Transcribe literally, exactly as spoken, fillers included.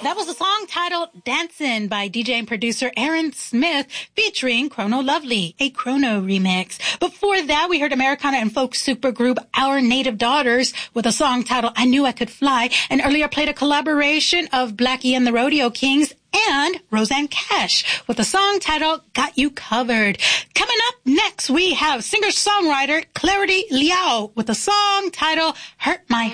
That was a song titled Dancin' by D J and producer Aaron Smith featuring Chrono Lovely, a Chrono remix. Before that, we heard Americana and folk supergroup Our Native Daughters with a song titled I Knew I Could Fly, and earlier played a collaboration of Blackie and the Rodeo Kings and Rosanne Cash with a song titled Got You Covered. Coming up next, we have singer-songwriter Clarity Liao with a song titled Hurt My